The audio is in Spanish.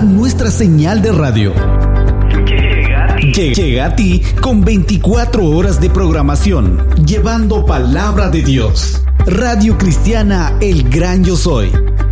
nuestra señal de radio. Llega a ti con 24 horas de programación, llevando palabra de Dios. Radio Cristiana El Gran Yo Soy.